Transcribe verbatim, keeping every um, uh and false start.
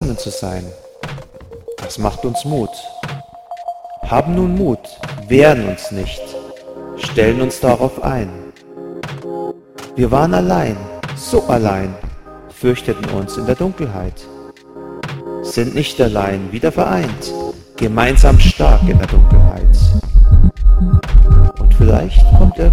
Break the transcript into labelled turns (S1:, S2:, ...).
S1: zusammen zu sein. Das macht uns Mut. Haben nun Mut, wehren uns nicht, stellen uns darauf ein. Wir waren allein, so allein, fürchteten uns in der Dunkelheit, sind nicht allein, wieder vereint, gemeinsam stark in der Dunkelheit. Und vielleicht kommt